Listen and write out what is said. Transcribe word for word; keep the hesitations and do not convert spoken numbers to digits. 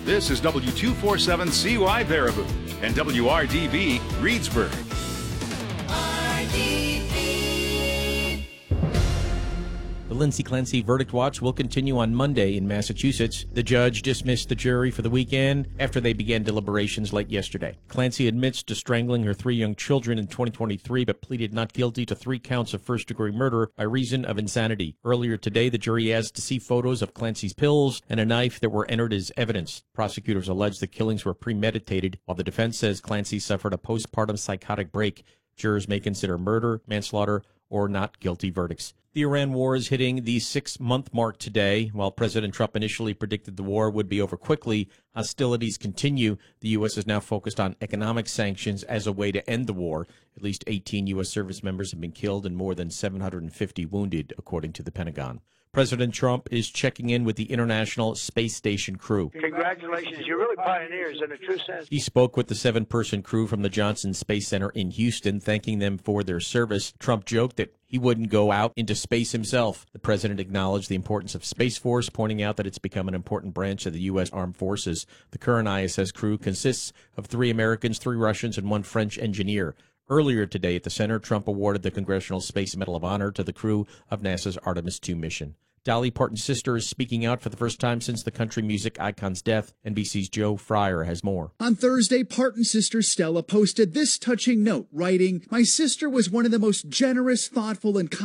This is W two forty-seven C Y Baraboo and W R D B Reedsburg. The Lindsay Clancy Verdict Watch will continue on Monday in Massachusetts. The judge dismissed the jury for the weekend after they began deliberations late yesterday. Clancy admits to strangling her three young children in twenty twenty-three, but pleaded not guilty to three counts of first-degree murder by reason of insanity. Earlier today, the jury asked to see photos of Clancy's pills and a knife that were entered as evidence. Prosecutors allege the killings were premeditated, while the defense says Clancy suffered a postpartum psychotic break. Jurors may consider murder, manslaughter, or not guilty verdicts. The Iran war is hitting the six-month mark today. While President Trump initially predicted the war would be over quickly, hostilities continue. The U S is now focused on economic sanctions as a way to end the war. At least eighteen U S service members have been killed and more than seven hundred fifty wounded, according to the Pentagon. President Trump is checking in with the International Space Station crew. Congratulations. You're really pioneers in a true sense. He spoke with the seven-person crew from the Johnson Space Center in Houston, thanking them for their service. Trump joked that he wouldn't go out into space himself. The president acknowledged the importance of Space Force, pointing out that it's become an important branch of the U S Armed Forces. The current I S S crew consists of three Americans, three Russians, and one French engineer. Earlier today at the center, Trump awarded the Congressional Space Medal of Honor to the crew of NASA's Artemis two mission. Dolly Parton's sister is speaking out for the first time since the country music icon's death. N B C's Joe Fryer has more. On Thursday, Parton's sister Stella posted this touching note, writing, "My sister was one of the most generous, thoughtful, and